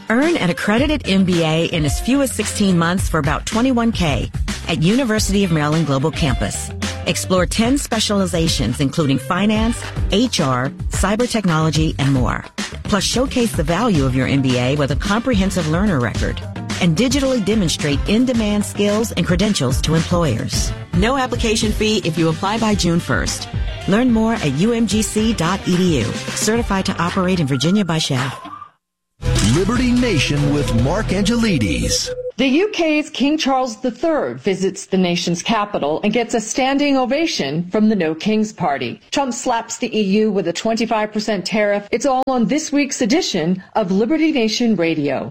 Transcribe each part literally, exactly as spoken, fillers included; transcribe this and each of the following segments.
Earn an accredited M B A in as few as sixteen months for about twenty-one thousand dollars at University of Maryland Global Campus. Explore ten specializations including finance, H R, cyber technology, and more. Plus, showcase the value of your M B A with a comprehensive learner record and digitally demonstrate in-demand skills and credentials to employers. No application fee if you apply by June first. Learn more at U M G C dot E D U. Certified to operate in Virginia by Shell. Liberty Nation with Mark Angelides. The U K's King Charles the Third visits the nation's capital and gets a standing ovation from the No Kings Party. Trump slaps the E U with a twenty-five percent tariff. It's all on this week's edition of Liberty Nation Radio.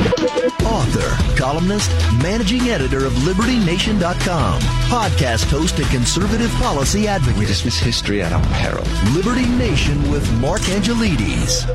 Author, columnist, managing editor of Liberty Nation dot com, podcast host and conservative policy advocate. We dismiss history at our peril. Liberty Nation with Mark Angelides.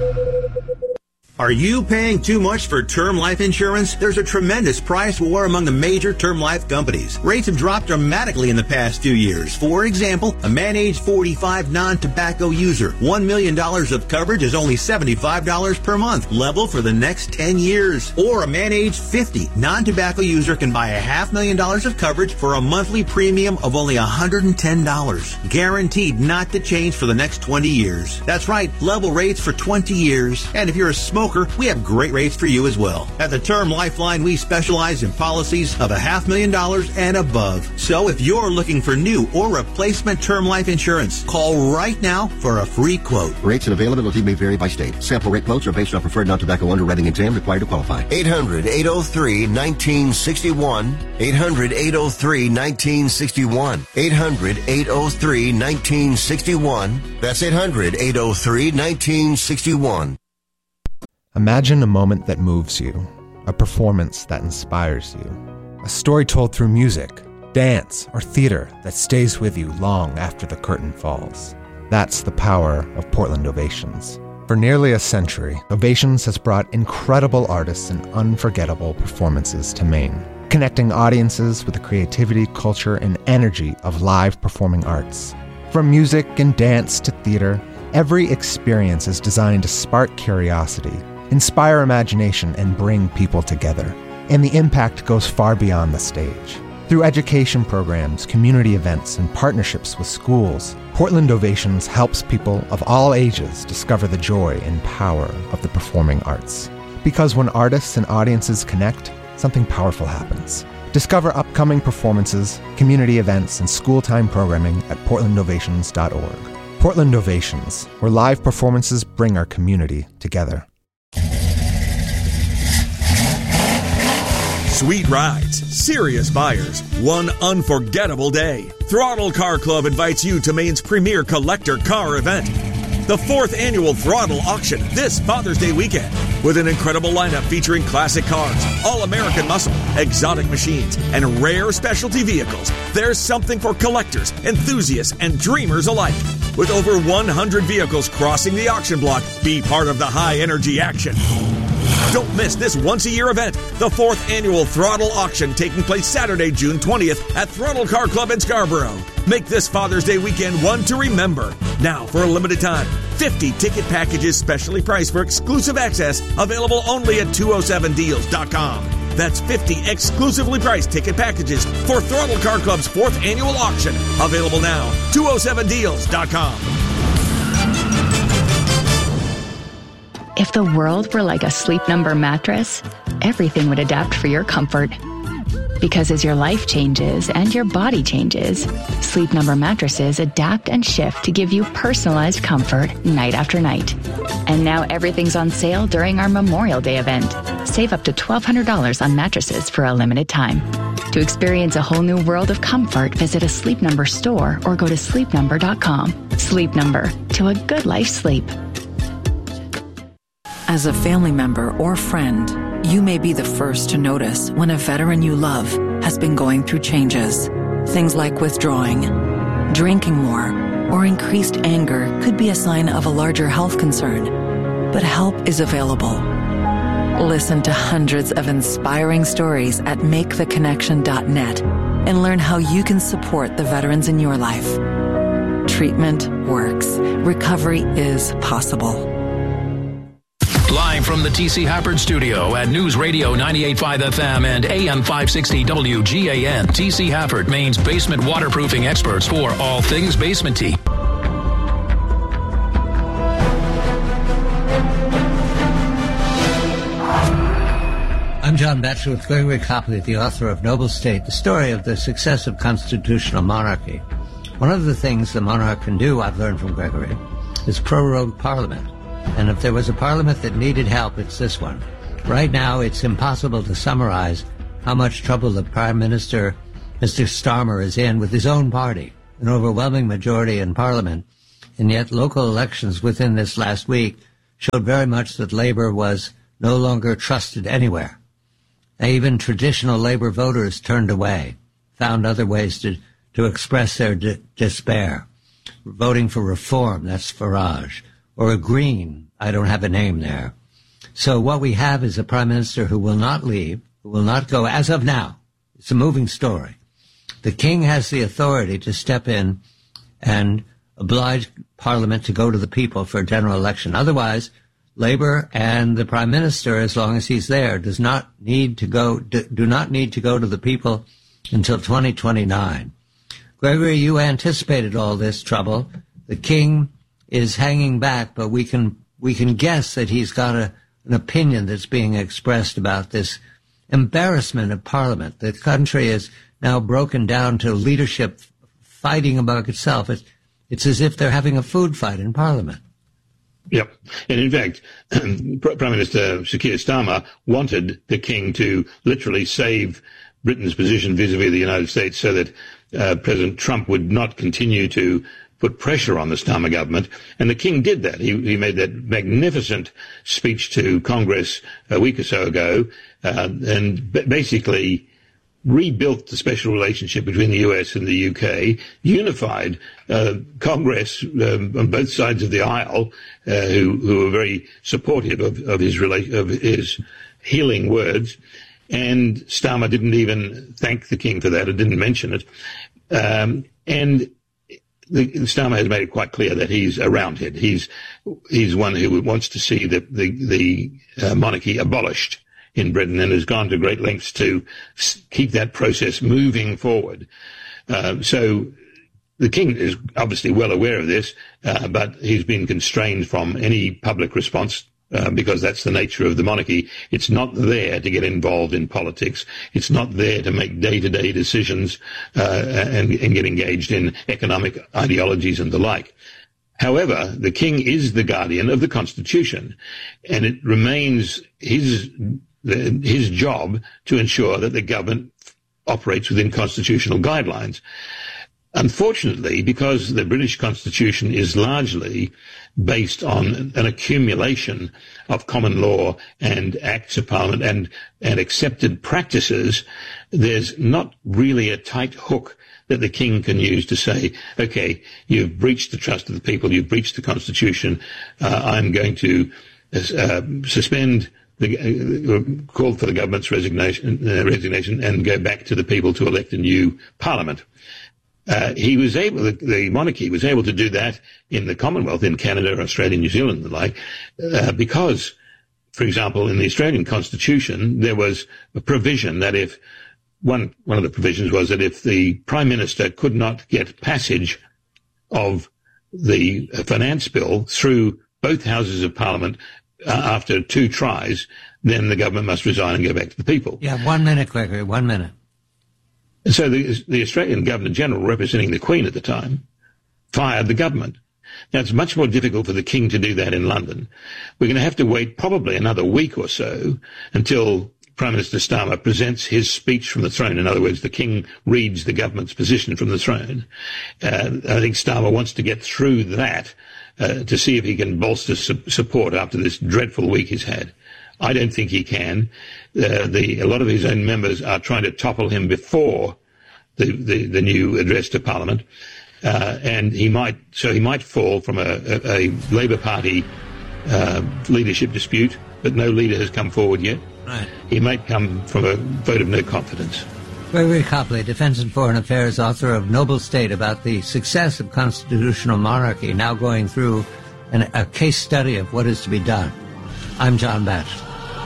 Are you paying too much for term life insurance? There's a tremendous price war among the major term life companies. Rates have dropped dramatically in the past two years. For example, a man age forty-five non-tobacco user, one million dollars of coverage is only seventy-five dollars per month, level for the next ten years. Or a man age fifty non-tobacco user can buy a half million dollars of coverage for a monthly premium of only one hundred ten dollars. Guaranteed not to change for the next twenty years. That's right, level rates for twenty years. And if you're a smoker, we have great rates for you as well. At the Term Lifeline, we specialize in policies of a half million dollars and above. So if you're looking for new or replacement term life insurance, call right now for a free quote. Rates and availability may vary by state. Sample rate quotes are based on preferred non-tobacco underwriting exam required to qualify. eight hundred, eight oh three, nineteen sixty-one. eight hundred, eight oh three, nineteen sixty-one. eight hundred, eight oh three, nineteen sixty-one. That's eight hundred, eight oh three, nineteen sixty-one. Imagine a moment that moves you, a performance that inspires you, a story told through music, dance, or theater that stays with you long after the curtain falls. That's the power of Portland Ovations. For nearly a century, Ovations has brought incredible artists and unforgettable performances to Maine, connecting audiences with the creativity, culture, and energy of live performing arts. From music and dance to theater, every experience is designed to spark curiosity, inspire imagination, and bring people together. And the impact goes far beyond the stage. Through education programs, community events, and partnerships with schools, Portland Ovations helps people of all ages discover the joy and power of the performing arts. Because when artists and audiences connect, something powerful happens. Discover upcoming performances, community events, and school-time programming at portland ovations dot org. Portland Ovations, where live performances bring our community together. Sweet rides, serious buyers, one unforgettable day. Throttle Car Club invites you to Maine's premier collector car event, the fourth annual Throttle Auction this Father's Day weekend. With an incredible lineup featuring classic cars, all-American muscle, exotic machines, and rare specialty vehicles, there's something for collectors, enthusiasts, and dreamers alike. With over one hundred vehicles crossing the auction block, be part of the high-energy action. Don't miss this once-a-year event, the fourth annual Throttle Auction, taking place Saturday, June twentieth at Throttle Car Club in Scarborough. Make this Father's Day weekend one to remember. Now, for a limited time, fifty ticket packages specially priced for exclusive access, available only at two oh seven deals dot com. That's fifty exclusively priced ticket packages for Throttle Car Club's fourth annual auction, available now, two oh seven deals dot com. If the world were like a Sleep Number mattress, everything would adapt for your comfort. Because as your life changes and your body changes, Sleep Number mattresses adapt and shift to give you personalized comfort night after night. And now everything's on sale during our Memorial Day event. Save up to twelve hundred dollars on mattresses for a limited time. To experience a whole new world of comfort, visit a Sleep Number store or go to sleep number dot com. Sleep Number, to a good life's sleep. As a family member or friend, you may be the first to notice when a veteran you love has been going through changes. Things like withdrawing, drinking more, or increased anger could be a sign of a larger health concern. But help is available. Listen to hundreds of inspiring stories at make the connection dot net and learn how you can support the veterans in your life. Treatment works. Recovery is possible. Live Live from the T C Hafford Studio at News Radio ninety-eight point five F M and A M five sixty W G A N. T C Hafford, Maine's basement waterproofing experts for all things basement-y. I'm John Batchelor with Gregory Copley, the author of Noble State, the story of the success of constitutional monarchy. One of the things the monarch can do, I've learned from Gregory, is prorogue Parliament. And if there was a Parliament that needed help, it's this one. Right now, it's impossible to summarize how much trouble the Prime Minister, Mister Starmer, is in with his own party, an overwhelming majority in Parliament. And yet local elections within this last week showed very much that Labour was no longer trusted anywhere. Even traditional Labour voters turned away, found other ways to, to express their de- despair. Voting for reform, that's Farage. Or a Green, I don't have a name there. So what we have is a Prime Minister who will not leave, who will not go as of now. It's a moving story. The King has the authority to step in and oblige Parliament to go to the people for a general election. Otherwise, Labour and the Prime Minister, as long as he's there, does not need to go, do, do not need to go to the people until twenty twenty-nine. Gregory, you anticipated all this trouble. The King is hanging back, but we can we can guess that he's got a, an opinion that's being expressed about this embarrassment of Parliament. The country is now broken down to leadership fighting among itself. It's, it's as if they're having a food fight in Parliament. Yep. And in fact, Prime Minister Sir Keir Starmer wanted the King to literally save Britain's position vis-a-vis the United States so that uh, President Trump would not continue to put pressure on the Starmer government. And the King did that. He, he made that magnificent speech to Congress a week or so ago uh, and b- basically rebuilt the special relationship between the U S and the U K, unified uh, Congress um, on both sides of the aisle, uh, who, who were very supportive of, of his rela- of his healing words. And Starmer didn't even thank the King for that, or didn't mention it. Um, and the, Starmer has made it quite clear that he's a roundhead. He's he's one who wants to see the the, the uh, monarchy abolished in Britain, and has gone to great lengths to keep that process moving forward. Uh, so the King is obviously well aware of this, uh, but he's been constrained from any public response uh, because that's the nature of the monarchy. It's not there to get involved in politics. It's not there to make day-to-day decisions uh, and, and get engaged in economic ideologies and the like. However, the King is the guardian of the Constitution, and it remains his The, his job to ensure that the government operates within constitutional guidelines. Unfortunately, because the British Constitution is largely based on an accumulation of common law and acts of Parliament and, and accepted practices, there's not really a tight hook that the King can use to say, okay, you've breached the trust of the people, you've breached the Constitution, uh, I'm going to uh, suspend The, uh, called for the government's resignation, uh, resignation and go back to the people to elect a new parliament. Uh, he was able, the, the monarchy was able to do that in the Commonwealth, in Canada, Australia, New Zealand, and the like, uh, because, for example, in the Australian Constitution, there was a provision that if one one of the provisions was that if the Prime Minister could not get passage of the finance bill through both houses of Parliament Uh, after two tries, then the government must resign and go back to the people. Yeah, one minute, Gregory, one minute. And so the, the Australian Governor-General, representing the Queen at the time, fired the government. Now, it's much more difficult for the King to do that in London. We're going to have to wait probably another week or so until Prime Minister Starmer presents his speech from the throne. In other words, the King reads the government's position from the throne. Uh, I think Starmer wants to get through that Uh, to see if he can bolster su- support after this dreadful week he's had. I don't think he can. Uh, the, a lot of his own members are trying to topple him before the, the, the new address to Parliament, uh, and he might, so he might fall from a, a, a Labour Party uh, leadership dispute, but no leader has come forward yet. Right. He might come from a vote of no confidence. Gregory Copley, Defense and Foreign Affairs, author of Noble State, about the success of constitutional monarchy, now going through an, a case study of what is to be done. I'm John Batchelor.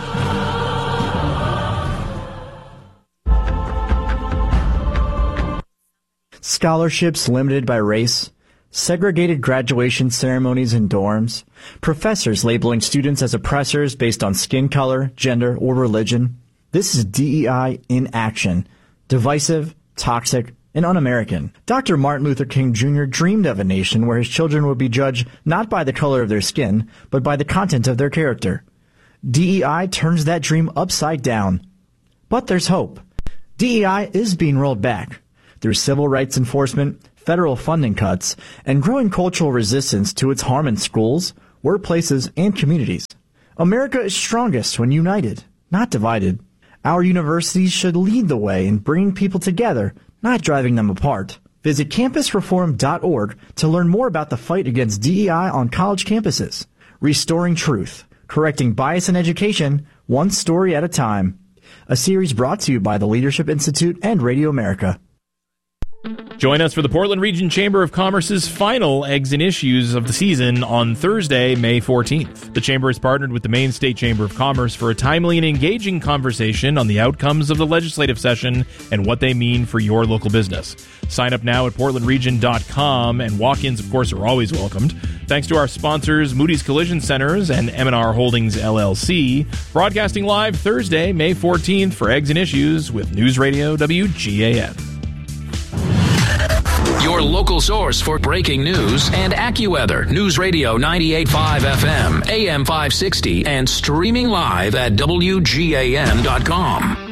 Scholarships limited by race, segregated graduation ceremonies in dorms, professors labeling students as oppressors based on skin color, gender, or religion. This is D E I in action. Divisive, toxic, and un-American. Doctor Martin Luther King Junior dreamed of a nation where his children would be judged not by the color of their skin, but by the content of their character. D E I turns that dream upside down. But there's hope. D E I is being rolled back. Through civil rights enforcement, federal funding cuts, and growing cultural resistance to its harm in schools, workplaces, and communities. America is strongest when united, not divided. Our universities should lead the way in bringing people together, not driving them apart. Visit campus reform dot org to learn more about the fight against D E I on college campuses. Restoring truth, correcting bias in education, one story at a time. A series brought to you by the Leadership Institute and Radio America. Join us for the Portland Region Chamber of Commerce's final Eggs and Issues of the season on Thursday, May fourteenth. The Chamber has partnered with the Maine State Chamber of Commerce for a timely and engaging conversation on the outcomes of the legislative session and what they mean for your local business. Sign up now at portland region dot com, and walk-ins, of course, are always welcomed. Thanks to our sponsors, Moody's Collision Centers and M and R Holdings, L L C. Broadcasting live Thursday, May fourteenth for Eggs and Issues with News Radio W G A N. Your local source for breaking news and AccuWeather. News Radio ninety-eight point five F M, A M five sixty, and streaming live at W G A N dot com.